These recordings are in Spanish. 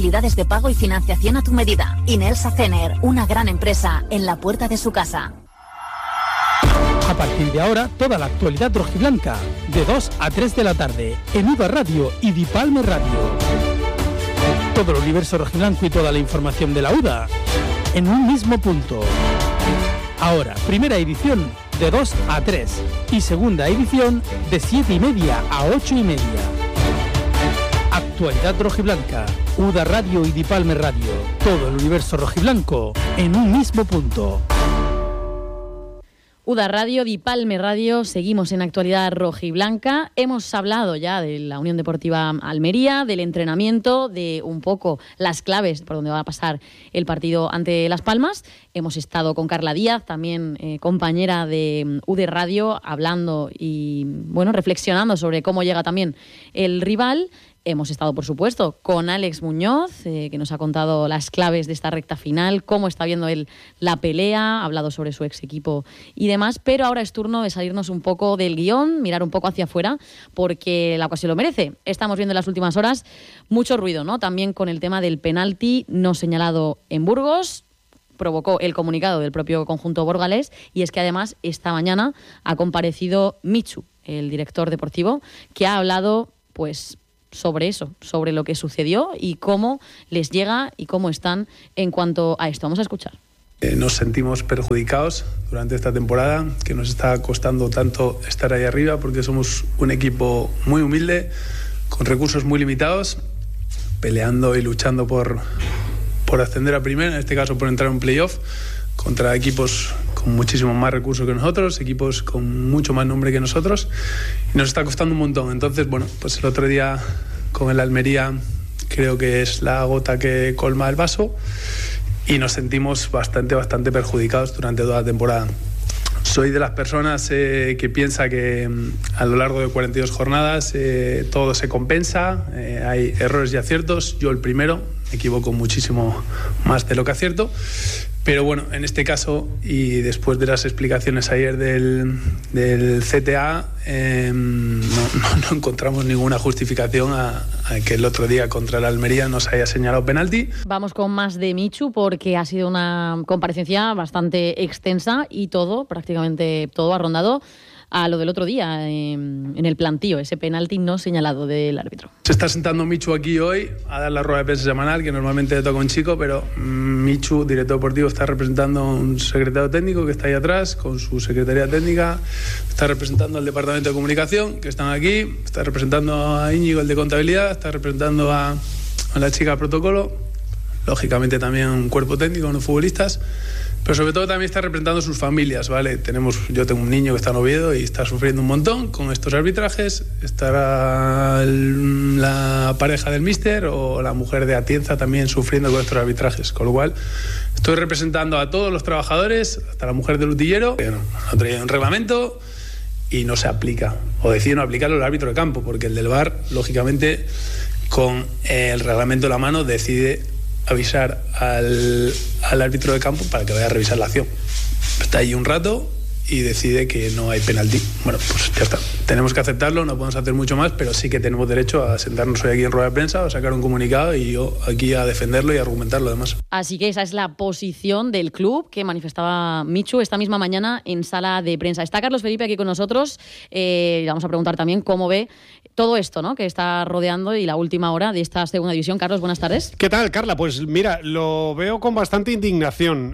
Facilidades de pago y financiación a tu medida. Inelsa Cener, una gran empresa en la puerta de su casa. A partir de ahora, toda la actualidad rojiblanca, de 2 a 3 de la tarde, en UDA Radio y Dipalme Radio. Todo el universo rojiblanco y toda la información de la UDA, en un mismo punto. Ahora, primera edición, de 2 a 3, y segunda edición, de 7:30 a 8:30. Actualidad rojiblanca, UDA Radio y Dipalme Radio, todo el universo rojiblanco, en un mismo punto. UDA Radio, Dipalme Radio, seguimos en actualidad rojiblanca. Hemos hablado ya de la Unión Deportiva Almería, del entrenamiento, de un poco las claves por donde va a pasar el partido ante Las Palmas. Hemos estado con Carla Díaz, también compañera de UDA Radio, hablando y reflexionando sobre cómo llega también el rival. Hemos estado, por supuesto, con Alex Muñoz, que nos ha contado las claves de esta recta final, cómo está viendo él la pelea, ha hablado sobre su ex equipo y demás, pero ahora es turno de salirnos un poco del guión, mirar un poco hacia afuera, porque la ocasión lo merece. Estamos viendo en las últimas horas mucho ruido, ¿no? También con el tema del penalti no señalado en Burgos, provocó el comunicado del propio conjunto borgalés, y es que además esta mañana ha comparecido Michu, el director deportivo, que ha hablado, pues, sobre eso, sobre lo que sucedió y cómo les llega y cómo están en cuanto a esto. Vamos a escuchar. Nos sentimos perjudicados durante esta temporada, que nos está costando tanto estar ahí arriba, porque somos un equipo muy humilde, con recursos muy limitados, peleando y luchando por ascender a primera, en este caso por entrar en un playoff, contra equipos con muchísimo más recursos que nosotros, equipos con mucho más nombre que nosotros, y nos está costando un montón. Entonces, pues el otro día con el Almería creo que es la gota que colma el vaso, y nos sentimos bastante perjudicados durante toda la temporada. Soy de las personas que piensa que a lo largo de 42 jornadas todo se compensa, hay errores y aciertos. Yo el primero, me equivoco muchísimo más de lo que acierto. Pero bueno, en este caso, y después de las explicaciones ayer del CTA, no encontramos ninguna justificación a que el otro día contra el Almería nos haya señalado penalti. Vamos con más de Michu, porque ha sido una comparecencia bastante extensa y prácticamente todo ha rondado a lo del otro día en el plantío, ese penalti no señalado del árbitro. Se está sentando Michu aquí hoy a dar la rueda de prensa semanal, que normalmente le toca a un chico, pero Michu, director deportivo, está representando a un secretario técnico que está ahí atrás, con su secretaría técnica, está representando al departamento de comunicación, que están aquí, está representando a Íñigo, el de contabilidad, está representando a la chica de protocolo, lógicamente también un cuerpo técnico, unos futbolistas, pero sobre todo también está representando sus familias, ¿vale? Yo tengo un niño que está en Oviedo y está sufriendo un montón con estos arbitrajes. Estará la pareja del míster o la mujer de Atienza también sufriendo con estos arbitrajes, con lo cual estoy representando a todos los trabajadores, hasta la mujer del utillero. No traía un reglamento y no se aplica, o decide no aplicarlo el árbitro de campo, porque el del VAR, lógicamente, con el reglamento en la mano, decide avisar al árbitro de campo para que vaya a revisar la acción. Está ahí un rato y decide que no hay penalti. Bueno, pues ya está. Tenemos que aceptarlo, no podemos hacer mucho más, pero sí que tenemos derecho a sentarnos hoy aquí en rueda de prensa, a sacar un comunicado y yo aquí a defenderlo y a argumentarlo además. Así que esa es la posición del club que manifestaba Michu esta misma mañana en sala de prensa. Está Carlos Felipe aquí con nosotros. Vamos a preguntar también cómo ve todo esto, ¿no?, que está rodeando y la última hora de esta segunda división. Carlos, buenas tardes. ¿Qué tal, Carla? Pues mira, lo veo con bastante indignación.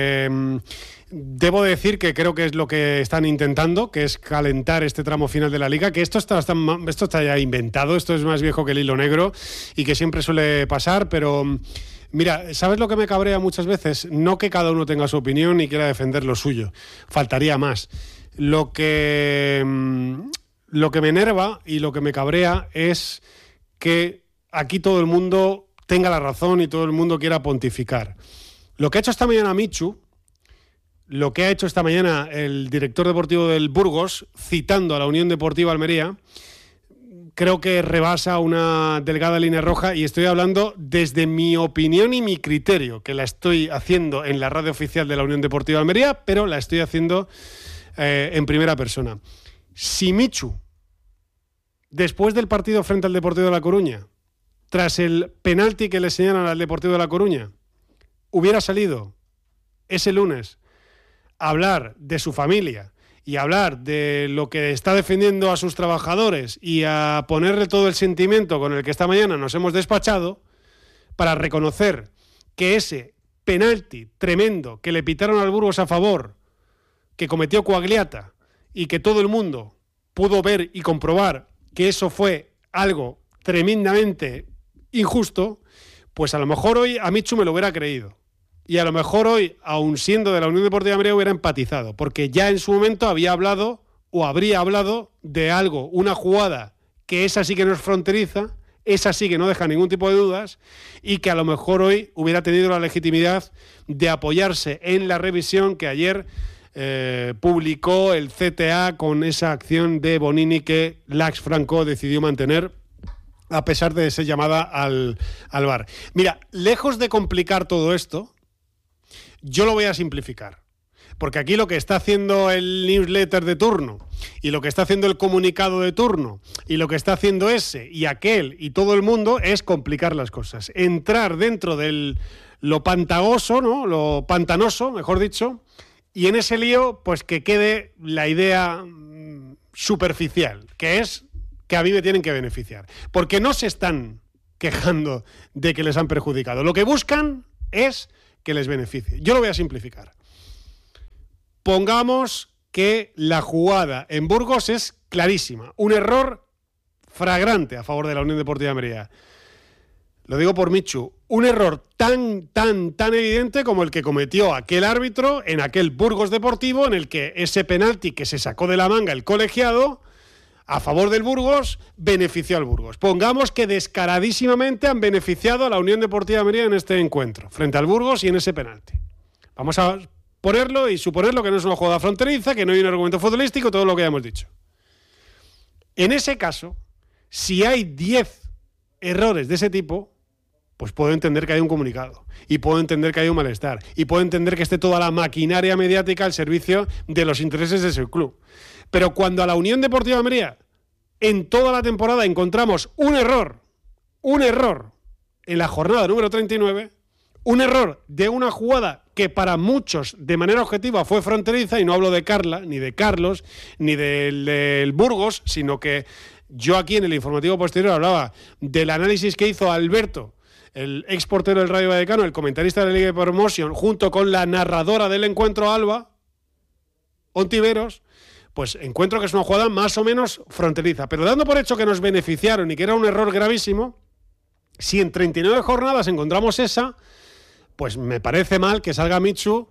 Debo decir que creo que es lo que están intentando, que es calentar este tramo final de la Liga, que esto está ya inventado, esto es más viejo que el hilo negro y que siempre suele pasar, pero mira, ¿sabes lo que me cabrea muchas veces? No que cada uno tenga su opinión y quiera defender lo suyo, faltaría más. Lo que me enerva y lo que me cabrea es que aquí todo el mundo tenga la razón y todo el mundo quiera pontificar. Lo que ha hecho esta mañana Michu, lo que ha hecho esta mañana el director deportivo del Burgos, citando a la Unión Deportiva Almería, creo que rebasa una delgada línea roja, y estoy hablando desde mi opinión y mi criterio, que la estoy haciendo en la radio oficial de la Unión Deportiva Almería, pero la estoy haciendo en primera persona. Si Michu, después del partido frente al Deportivo de La Coruña, tras el penalti que le señalan al Deportivo de La Coruña, hubiera salido ese lunes a hablar de su familia y a hablar de lo que está defendiendo a sus trabajadores y a ponerle todo el sentimiento con el que esta mañana nos hemos despachado para reconocer que ese penalti tremendo que le pitaron al Burgos a favor, que cometió Coagliata y que todo el mundo pudo ver y comprobar que eso fue algo tremendamente injusto, pues a lo mejor hoy a Michu me lo hubiera creído. Y a lo mejor hoy, aun siendo de la Unión Deportiva Almería, hubiera empatizado, porque ya en su momento había hablado o habría hablado de algo, una jugada que esa sí que no es fronteriza, esa sí que no deja ningún tipo de dudas, y que a lo mejor hoy hubiera tenido la legitimidad de apoyarse en la revisión que ayer publicó el CTA con esa acción de Bonini que Lax Franco decidió mantener a pesar de esa llamada al VAR. Mira, lejos de complicar todo esto, yo lo voy a simplificar. Porque aquí lo que está haciendo el newsletter de turno y lo que está haciendo el comunicado de turno y lo que está haciendo ese y aquel y todo el mundo es complicar las cosas. Entrar dentro de lo pantagoso, ¿no? Lo pantanoso, mejor dicho, y en ese lío pues que quede la idea superficial, que es que a Vive tienen que beneficiar. Porque no se están quejando de que les han perjudicado. Lo que buscan es que les beneficie. Yo lo voy a simplificar. Pongamos que la jugada en Burgos es clarísima. Un error flagrante a favor de la Unión Deportiva Almería. Lo digo por Michu. Un error tan evidente como el que cometió aquel árbitro en aquel Burgos Deportivo, en el que ese penalti que se sacó de la manga el colegiado a favor del Burgos benefició al Burgos. Pongamos que descaradísimamente han beneficiado a la Unión Deportiva Almería en este encuentro, frente al Burgos y en ese penalti. Vamos a ponerlo y suponerlo que no es una jugada fronteriza, que no hay un argumento futbolístico, todo lo que ya hemos dicho. En ese caso, si hay 10 errores de ese tipo, pues puedo entender que hay un comunicado, y puedo entender que hay un malestar, y puedo entender que esté toda la maquinaria mediática al servicio de los intereses de ese club. Pero cuando a la Unión Deportiva Almería en toda la temporada encontramos un error en la jornada número 39, un error de una jugada que para muchos de manera objetiva fue fronteriza, y no hablo de Carla, ni de Carlos, ni del Burgos, sino que yo aquí en el informativo posterior hablaba del análisis que hizo Alberto, el ex portero del Rayo Vallecano, el comentarista de la Liga de Promotion, junto con la narradora del encuentro, Alba Ontiveros. Pues encuentro que es una jugada más o menos fronteriza. Pero dando por hecho que nos beneficiaron y que era un error gravísimo, si en 39 jornadas encontramos esa, pues me parece mal que salga Michu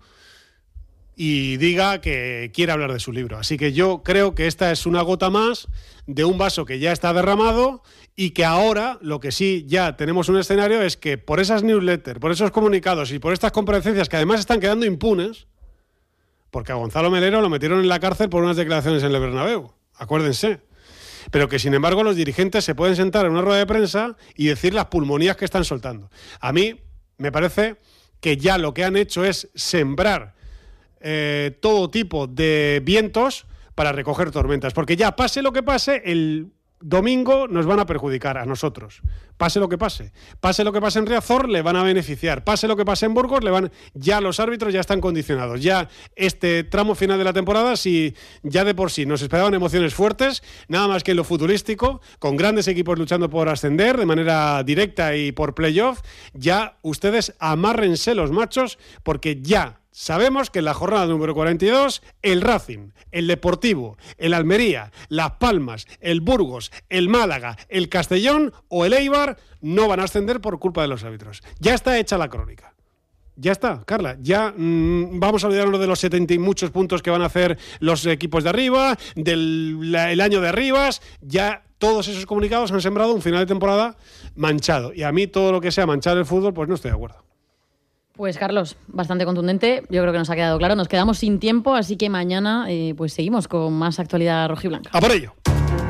y diga que quiere hablar de su libro. Así que yo creo que esta es una gota más de un vaso que ya está derramado, y que ahora lo que sí ya tenemos un escenario es que por esas newsletters, por esos comunicados y por estas comparecencias que además están quedando impunes, porque a Gonzalo Melero lo metieron en la cárcel por unas declaraciones en el Bernabéu, acuérdense. Pero que sin embargo los dirigentes se pueden sentar en una rueda de prensa y decir las pulmonías que están soltando. A mí me parece que ya lo que han hecho es sembrar todo tipo de vientos para recoger tormentas, porque ya pase lo que pase, el domingo nos van a perjudicar a nosotros. Pase lo que pase en Riazor, le van a beneficiar. Pase lo que pase en Burgos, ya los árbitros ya están condicionados. Ya este tramo final de la temporada, si ya de por sí nos esperaban emociones fuertes, nada más que en lo futbolístico, con grandes equipos luchando por ascender de manera directa y por playoff, ya ustedes amárrense los machos, porque ya sabemos que en la jornada número 42, el Racing, el Deportivo, el Almería, Las Palmas, el Burgos, el Málaga, el Castellón o el Eibar no van a ascender por culpa de los árbitros. Ya está hecha la crónica. Ya está, Carla. Ya vamos a olvidarnos de los 70 y muchos puntos que van a hacer los equipos de arriba, el año de Arribas. Ya todos esos comunicados han sembrado un final de temporada manchado. Y a mí todo lo que sea manchar el fútbol, pues no estoy de acuerdo. Pues Carlos, bastante contundente, yo creo que nos ha quedado claro, nos quedamos sin tiempo, así que mañana pues seguimos con más actualidad rojiblanca. ¡A por ello!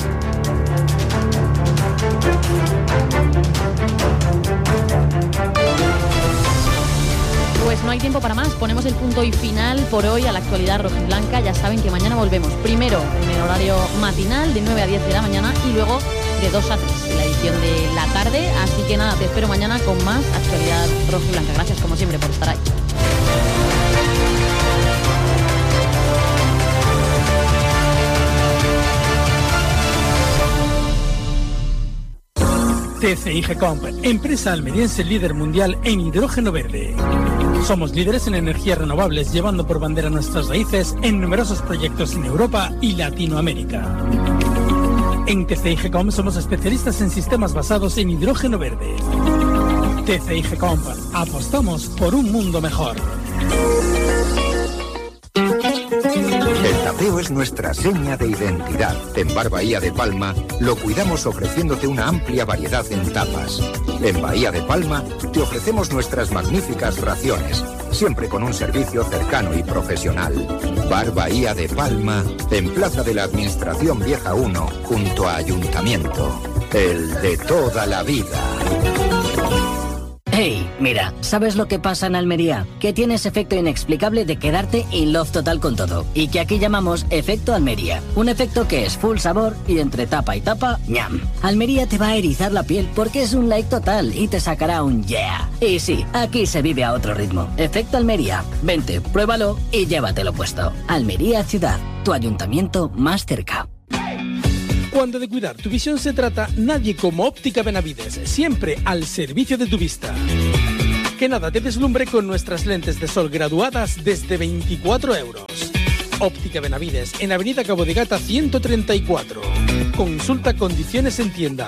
Pues no hay tiempo para más, ponemos el punto y final por hoy a la actualidad rojiblanca. Ya saben que mañana volvemos, primero en el horario matinal de 9 a 10 de la mañana y luego de 2 a 3 de la edición. edición de la tarde. Así que nada, te espero mañana con más actualidad rojiblanca. Gracias como siempre por estar ahí. TCI Comp, empresa almeriense líder mundial en hidrógeno verde. Somos líderes en energías renovables, llevando por bandera nuestras raíces en numerosos proyectos en Europa y Latinoamérica. En TCI Comp somos especialistas en sistemas basados en hidrógeno verde. TCI Comp, apostamos por un mundo mejor. El tapeo es nuestra seña de identidad. En Bar Bahía de Palma lo cuidamos ofreciéndote una amplia variedad en tapas. En Bahía de Palma te ofrecemos nuestras magníficas raciones, siempre con un servicio cercano y profesional. Bar Bahía de Palma, en Plaza de la Administración Vieja 1, junto a Ayuntamiento. El de toda la vida. Hey, mira, ¿sabes lo que pasa en Almería? Que tienes efecto inexplicable de quedarte in love total con todo. Y que aquí llamamos efecto Almería. Un efecto que es full sabor y entre tapa y tapa, ñam. Almería te va a erizar la piel porque es un like total y te sacará un yeah. Y sí, aquí se vive a otro ritmo. Efecto Almería. Vente, pruébalo y llévatelo puesto. Almería Ciudad, tu ayuntamiento más cerca. Cuando de cuidar tu visión se trata, nadie como Óptica Benavides, siempre al servicio de tu vista. Que nada te deslumbre con nuestras lentes de sol graduadas desde 24 euros. Óptica Benavides, en Avenida Cabo de Gata 134. Consulta condiciones en tienda.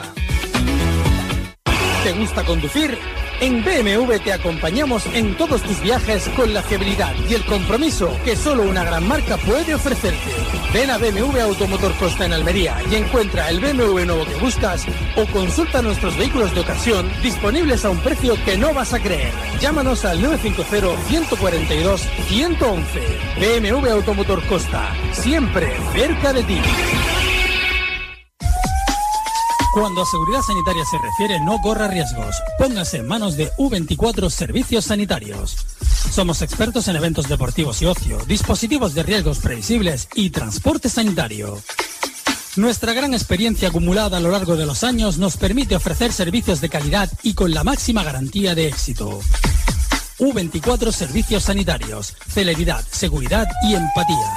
¿Te gusta conducir? En BMW te acompañamos en todos tus viajes con la fiabilidad y el compromiso que solo una gran marca puede ofrecerte. Ven a BMW Automotor Costa en Almería y encuentra el BMW nuevo que buscas o consulta nuestros vehículos de ocasión disponibles a un precio que no vas a creer. Llámanos al 950-142-111. BMW Automotor Costa, siempre cerca de ti. Cuando a seguridad sanitaria se refiere, no corra riesgos. Póngase en manos de U24 Servicios Sanitarios. Somos expertos en eventos deportivos y ocio, dispositivos de riesgos previsibles y transporte sanitario. Nuestra gran experiencia acumulada a lo largo de los años nos permite ofrecer servicios de calidad y con la máxima garantía de éxito. U24 Servicios Sanitarios. Celeridad, seguridad y empatía.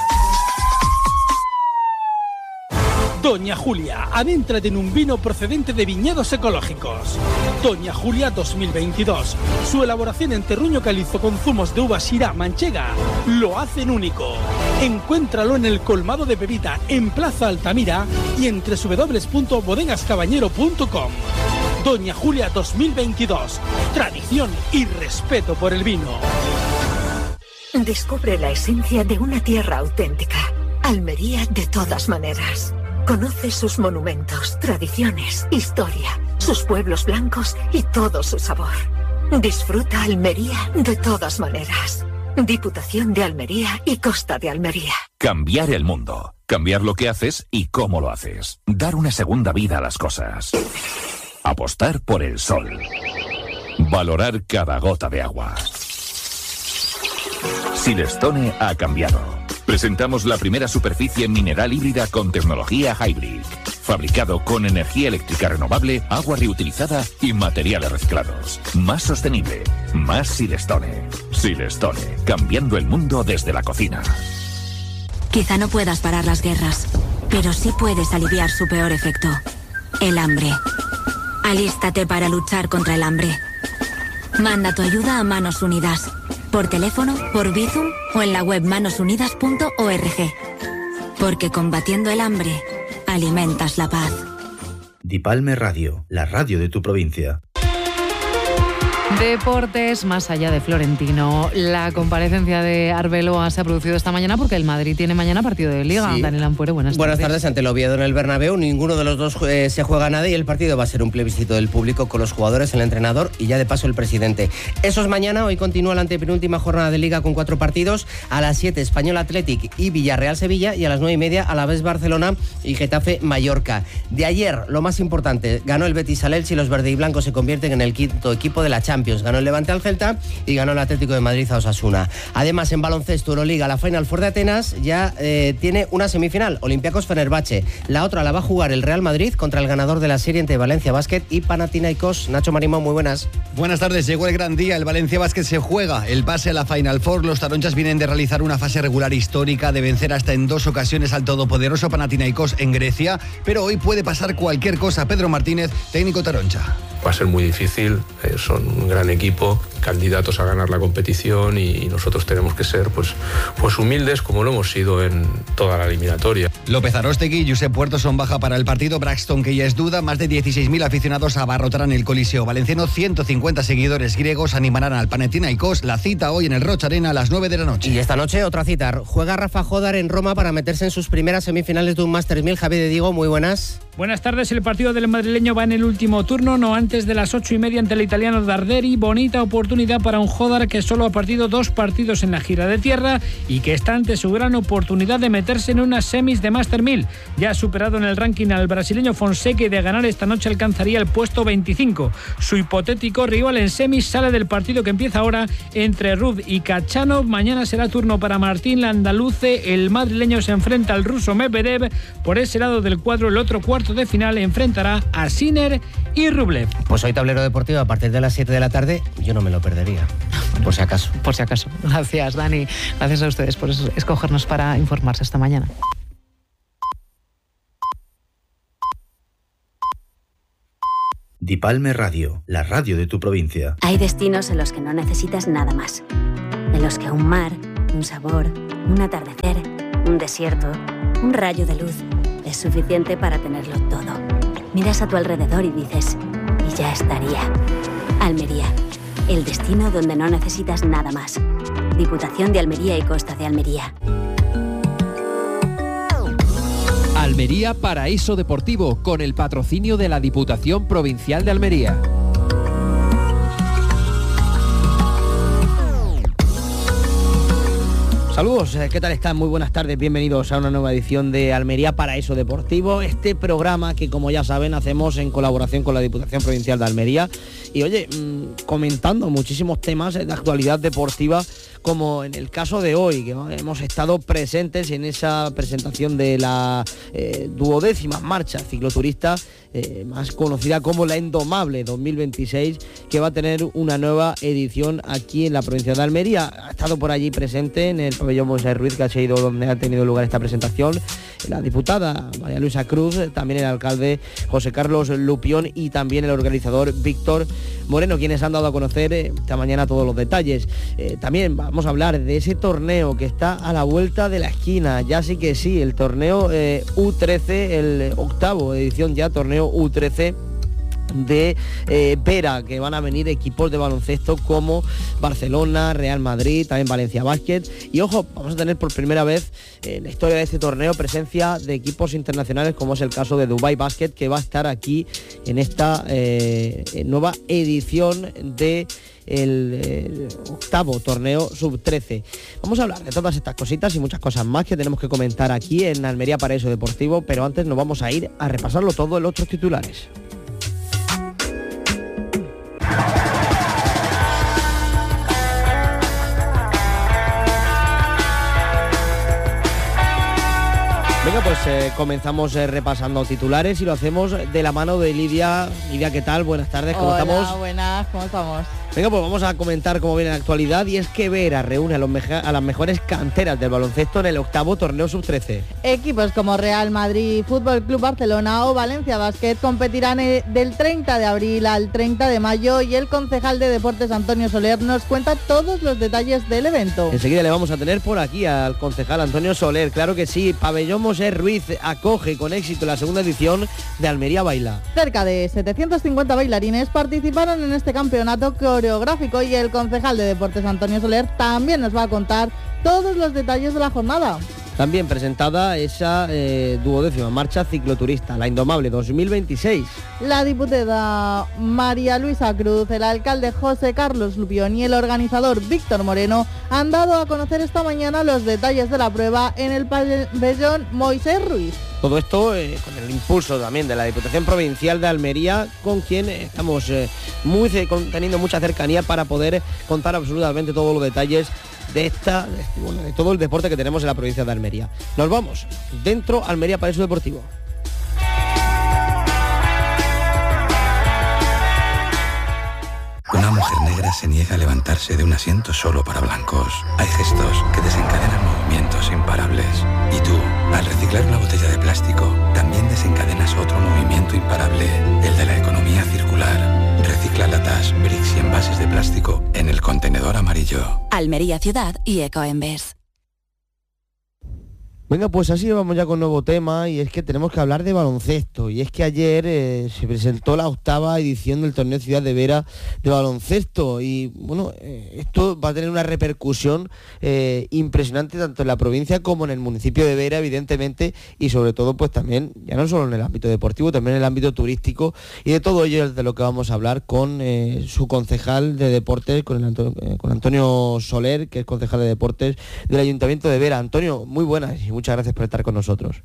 Doña Julia, adéntrate en un vino procedente de viñedos ecológicos. Doña Julia 2022. Su elaboración en terruño calizo con zumos de uva Syrah manchega lo hacen único. Encuéntralo en el colmado de Pepita, en Plaza Altamira y en www.bodegascabañero.com. Doña Julia 2022. Tradición y respeto por el vino. Descubre la esencia de una tierra auténtica. Almería de todas maneras. Conoce sus monumentos, tradiciones, historia, sus pueblos blancos y todo su sabor. Disfruta Almería de todas maneras. Diputación de Almería y Costa de Almería. Cambiar el mundo. Cambiar lo que haces y cómo lo haces. Dar una segunda vida a las cosas. Apostar por el sol. Valorar cada gota de agua. Silestone ha cambiado. Presentamos la primera superficie mineral híbrida con tecnología Hybrid. Fabricado con energía eléctrica renovable, agua reutilizada y materiales reciclados. Más sostenible, más Silestone. Silestone, cambiando el mundo desde la cocina. Quizá no puedas parar las guerras, pero sí puedes aliviar su peor efecto. El hambre. Alístate para luchar contra el hambre. Manda tu ayuda a Manos Unidas. Por teléfono, por Bizum o en la web manosunidas.org. Porque combatiendo el hambre, alimentas la paz. Dipalme Radio, la radio de tu provincia. Deportes, más allá de Florentino. La comparecencia de Arbeloa se ha producido esta mañana porque el Madrid tiene mañana partido de Liga. Sí. Daniel Ampuero, buenas tardes. Ante el Oviedo en el Bernabéu. Ninguno de los dos se juega nada y el partido va a ser un plebiscito del público con los jugadores, el entrenador y ya de paso el presidente. Eso es mañana. Hoy continúa la antepenúltima jornada de Liga con 4 partidos. A las 7 Español Athletic y Villarreal Sevilla y a las 9:30 Alavés Barcelona y Getafe Mallorca. De ayer, lo más importante, ganó el Betis al Elche y los verde y blancos se convierten en el quinto equipo de la Champions. Champions ganó el Levante al Celta y ganó el Atlético de Madrid a Osasuna. Además, en baloncesto, Euroliga, la Final Four de Atenas ya tiene una semifinal, Olympiacos-Fenerbahce. La otra la va a jugar el Real Madrid contra el ganador de la serie entre Valencia Basket y Panathinaikos. Nacho Marimón, muy buenas. Buenas tardes, llegó el gran día, el Valencia Basket se juega el pase a la Final Four. Los taronchas vienen de realizar una fase regular histórica, de vencer hasta en 2 ocasiones al todopoderoso Panathinaikos en Grecia, pero hoy puede pasar cualquier cosa. Pedro Martínez, técnico taroncha. Va a ser muy difícil, son un gran equipo, candidatos a ganar la competición y nosotros tenemos que ser pues humildes como lo hemos sido en toda la eliminatoria. López Aróstegui y Josep Puerto son baja para el partido. Braxton, que ya es duda, más de 16.000 aficionados abarrotarán el Coliseo valenciano. 150 seguidores griegos animarán al Panathinaikos. La cita hoy en el Roch Arena a las 9 de la noche. Y esta noche otra cita. Juega Rafa Jodar en Roma para meterse en sus primeras semifinales de un Masters 1000. Javier de Diego, muy buenas. Buenas tardes, el partido del madrileño va en el último turno, no antes de las 8:30 ante el italiano Darderi. Bonita oportunidad para un Jodar que solo ha partido 2 partidos en la gira de tierra y que está ante su gran oportunidad de meterse en unas semis de Master 1000. Ya ha superado en el ranking al brasileño Fonseca y de ganar esta noche alcanzaría el puesto 25. Su hipotético rival en semis sale del partido que empieza ahora entre Ruud y Khachanov. Mañana será turno para Martín Landaluce. El madrileño se enfrenta al ruso Medvedev. Por ese lado del cuadro, el otro cuarto de final enfrentará a Sinner y Rublev. Pues hoy tablero deportivo a partir de las 7 de la tarde, yo no me lo perdería, por si acaso. Por si acaso. Gracias, Dani. Gracias a ustedes por escogernos para informarse esta mañana. Dipalme Radio, la radio de tu provincia. Hay destinos en los que no necesitas nada más. En los que un mar, un sabor, un atardecer, un desierto, un rayo de luz es suficiente para tenerlo todo. Miras a tu alrededor y dices, y ya estaría. Almería, el destino donde no necesitas nada más. Diputación de Almería y Costa de Almería. Almería Paraíso Deportivo, con el patrocinio de la Diputación Provincial de Almería. Saludos, ¿qué tal están? Muy buenas tardes, bienvenidos a una nueva edición de Almería Paraíso Deportivo, este programa que, como ya saben, hacemos en colaboración con la Diputación Provincial de Almería y, oye, comentando muchísimos temas de actualidad deportiva, como en el caso de hoy, que hemos estado presentes en esa presentación de la 12ª marcha cicloturista, más conocida como la Indomable 2026, que va a tener una nueva edición aquí en la provincia de Almería. Ha estado por allí presente en el pabellón Moisés Ruiz, que ha sido donde ha tenido lugar esta presentación, la diputada María Luisa Cruz, también el alcalde José Carlos Lupión y también el organizador Víctor Moreno, quienes han dado a conocer esta mañana todos los detalles. También vamos a hablar de ese torneo que está a la vuelta de la esquina, ya sí que sí, el torneo U13, el 8avo edición ya, torneo U13 de Vera, que van a venir equipos de baloncesto como Barcelona, Real Madrid, también Valencia Basket, y ojo, vamos a tener por primera vez en la historia de este torneo presencia de equipos internacionales, como es el caso de Dubai Basket, que va a estar aquí en esta nueva edición de el 8avo torneo sub-13. Vamos a hablar de todas estas cositas y muchas cosas más que tenemos que comentar aquí en Almería Paraíso Deportivo, pero antes nos vamos a ir a repasarlo todo en los otros titulares. Venga, pues comenzamos repasando titulares y lo hacemos de la mano de Lidia. Lidia, ¿qué tal? Buenas tardes, ¿cómo estamos? Hola, buenas, ¿cómo estamos? Venga, pues vamos a comentar cómo viene la actualidad, y es que Vera reúne a las mejores canteras del baloncesto en el 8avo torneo sub-13. Equipos como Real Madrid, Fútbol Club Barcelona o Valencia Basket competirán del 30 de abril al 30 de mayo y el concejal de Deportes Antonio Soler nos cuenta todos los detalles del evento. Enseguida le vamos a tener por aquí al concejal Antonio Soler, claro que sí. Pabellón Moisés Ruiz acoge con éxito la segunda edición de Almería Baila. Cerca de 750 bailarines participaron en este campeonato coreográfico y el concejal de Deportes Antonio Soler también nos va a contar todos los detalles de la jornada. También presentada esa 12ª marcha cicloturista, la Indomable 2026. La diputada María Luisa Cruz, el alcalde José Carlos Lupión y el organizador Víctor Moreno han dado a conocer esta mañana los detalles de la prueba en el pabellón Moisés Ruiz. Todo esto con el impulso también de la Diputación Provincial de Almería, con quien estamos teniendo mucha cercanía para poder contar absolutamente todos los detalles de todo el deporte que tenemos en la provincia de Almería. Nos vamos dentro Almería Paraíso Deportivo. Una mujer negra se niega a levantarse de un asiento solo para blancos. Hay gestos que desencadenan movimientos imparables. Y tú, al reciclar una botella de plástico, también desencadenas otro movimiento imparable, el de la economía circular. Recicla latas, bricks y envases de plástico en el contenedor amarillo. Almería Ciudad y Ecoembes. Venga, pues así vamos ya con nuevo tema, y es que tenemos que hablar de baloncesto. Y es que ayer se presentó la 8ª edición del torneo Ciudad de Vera de baloncesto, y bueno, esto va a tener una repercusión impresionante tanto en la provincia como en el municipio de Vera, evidentemente, y sobre todo pues también, ya no solo en el ámbito deportivo, también en el ámbito turístico, y de todo ello es de lo que vamos a hablar con su concejal de deportes, con Antonio Soler, que es concejal de deportes del Ayuntamiento de Vera. Antonio, muy buenas y muchas gracias por estar con nosotros.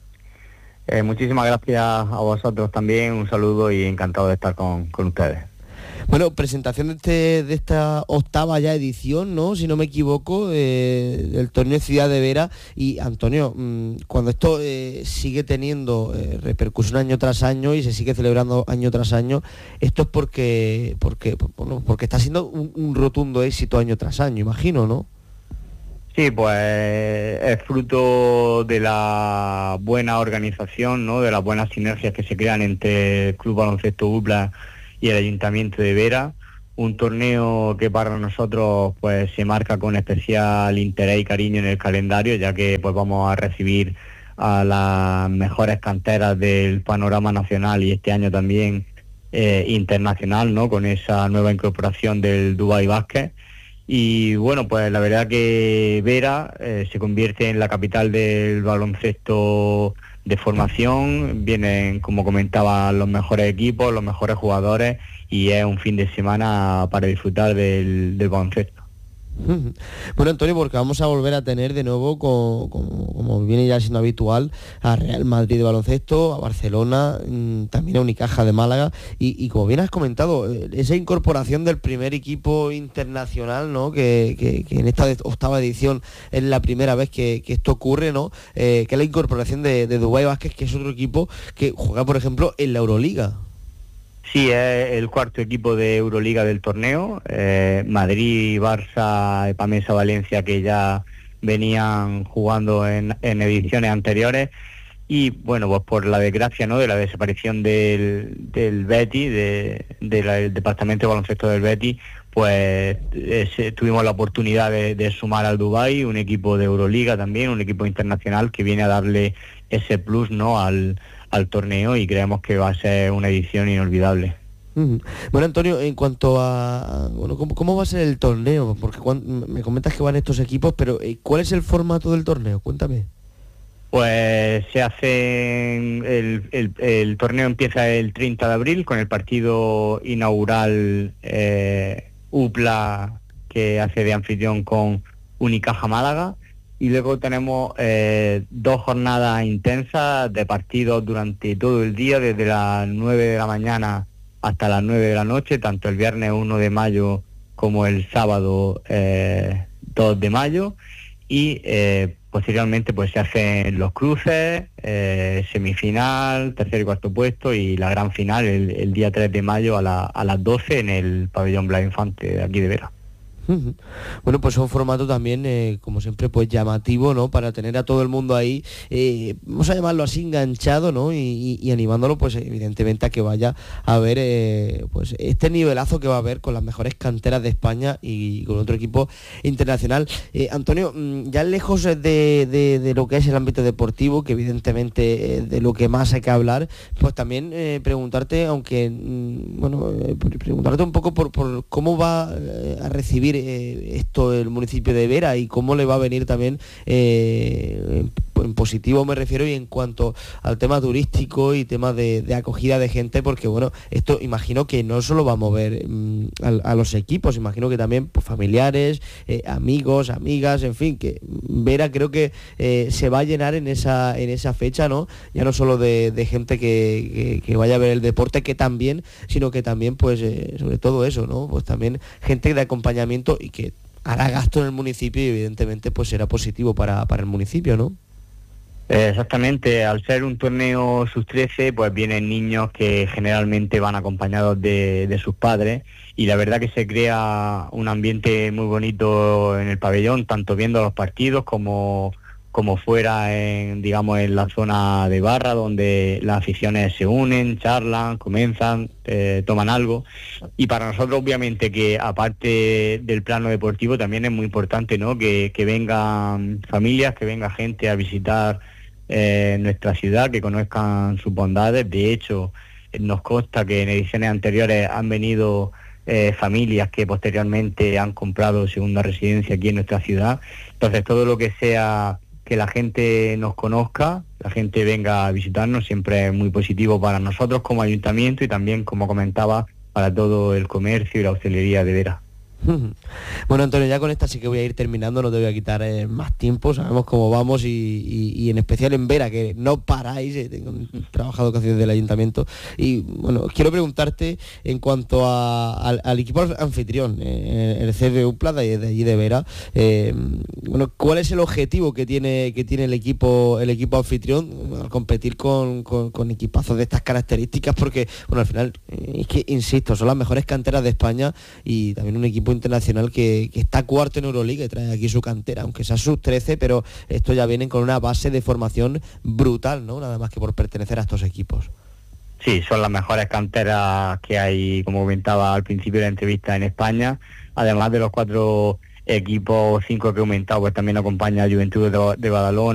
Muchísimas gracias a vosotros también, un saludo y encantado de estar con ustedes. Bueno, presentación de esta 8ª ya edición, ¿no? Si no me equivoco, del torneo Ciudad de Vera. Y Antonio, cuando esto sigue teniendo repercusión año tras año y se sigue celebrando año tras año, esto es porque está siendo un rotundo éxito año tras año, imagino, ¿no? Sí, pues es fruto de la buena organización, ¿no? De las buenas sinergias que se crean entre el Club Baloncesto UPLA y el Ayuntamiento de Vera. Un torneo que para nosotros pues se marca con especial interés y cariño en el calendario, ya que pues vamos a recibir a las mejores canteras del panorama nacional y este año también internacional, ¿no? Con esa nueva incorporación del Dubai Basket. Y bueno, pues la verdad que Vera se convierte en la capital del baloncesto de formación. Vienen, como comentaba, los mejores equipos, los mejores jugadores, y es un fin de semana para disfrutar del baloncesto. Bueno, Antonio, porque vamos a volver a tener de nuevo, como viene ya siendo habitual, a Real Madrid de baloncesto, a Barcelona, también a Unicaja de Málaga, y como bien has comentado, esa incorporación del primer equipo internacional, ¿no? que en esta 8ª edición es la primera vez que esto ocurre, ¿no? Que es la incorporación de Dubai Basket, que es otro equipo que juega, por ejemplo, en la Euroliga. Sí, es el 4º equipo de Euroliga del torneo. Madrid, Barça, Epamesa, Valencia, que ya venían jugando en ediciones anteriores. Y bueno, pues por la desgracia, ¿no?, de la desaparición del Betis, del departamento de baloncesto del Betis, pues tuvimos la oportunidad de sumar al Dubai, un equipo de Euroliga también, un equipo internacional que viene a darle ese plus, ¿no?, al torneo, y creemos que va a ser una edición inolvidable. Bueno, Antonio, en cuanto a ¿cómo va a ser el torneo? Porque me comentas que van estos equipos, pero ¿cuál es el formato del torneo? Cuéntame. Pues se hace el torneo empieza el 30 de abril con el partido inaugural UPLA, que hace de anfitrión con Unicaja Málaga. Y luego tenemos 2 jornadas intensas de partidos durante todo el día, desde las 9 de la mañana hasta las 9 de la noche, tanto el viernes 1 de mayo como el sábado 2 de mayo. Y posteriormente pues se hacen los cruces, semifinal, tercer y cuarto puesto, y la gran final el día 3 de mayo a las 12 en el pabellón Blas Infante de aquí de Vera. Bueno, pues un formato también, como siempre, pues llamativo, ¿no? Para tener a todo el mundo ahí, vamos a llamarlo así, enganchado, ¿no? Y animándolo, pues evidentemente a que vaya a ver pues este nivelazo que va a haber con las mejores canteras de España y con otro equipo internacional. Antonio, ya lejos de lo que es el ámbito deportivo, que evidentemente de lo que más hay que hablar, pues también preguntarte, preguntarte un poco por cómo va a recibir vivir esto el municipio de Vera y cómo le va a venir también en positivo me refiero, y en cuanto al tema turístico y tema de acogida de gente, porque bueno, esto imagino que no solo va a mover a los equipos, imagino que también pues, familiares, amigos, amigas, en fin, que Vera creo que se va a llenar en esa fecha, ¿no? Ya no solo de gente que vaya a ver el deporte, que también, sino que también pues sobre todo eso, ¿no? Pues también gente de acompañamiento y que hará gasto en el municipio y evidentemente pues será positivo para el municipio, ¿no? Exactamente, al ser un torneo sub-13, pues vienen niños que generalmente van acompañados de sus padres, y la verdad que se crea un ambiente muy bonito en el pabellón, tanto viendo los partidos como fuera en la zona de barra, donde las aficiones se unen, charlan, comienzan, toman algo. Y para nosotros obviamente que aparte del plano deportivo también es muy importante, ¿no? Que vengan familias, que venga gente a visitar nuestra ciudad, que conozcan sus bondades. De hecho, nos consta que en ediciones anteriores han venido familias que posteriormente han comprado segunda residencia aquí en nuestra ciudad. Entonces todo lo que sea que la gente nos conozca, la gente venga a visitarnos, siempre es muy positivo para nosotros como ayuntamiento y también, como comentaba, para todo el comercio y la hostelería de Vera. Bueno, Antonio, ya con esta sí que voy a ir terminando, no te voy a quitar más tiempo, sabemos cómo vamos y en especial en Vera, que no paráis, tengo un trabajado que hacéis del ayuntamiento, y bueno, quiero preguntarte en cuanto al equipo anfitrión, el CFU Plata de allí de Vera, bueno, ¿cuál es el objetivo que tiene el equipo anfitrión al competir con equipazos de estas características? Porque, bueno, al final, es que, insisto, son las mejores canteras de España y también un equipo internacional que está cuarto en Euroliga y trae aquí su cantera, aunque sea sub-13, pero esto ya vienen con una base de formación brutal, ¿no? Nada más que por pertenecer a estos equipos. Sí, son las mejores canteras que hay, como comentaba al principio de la entrevista, en España. Además de los 4 equipos, 5 que he comentado, pues también acompaña a Juventud de Badalona,